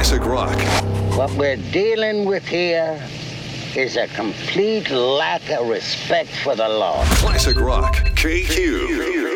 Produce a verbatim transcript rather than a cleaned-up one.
Classic rock. What we're dealing with here is a complete lack of respect for the law. Classic rock. K Q.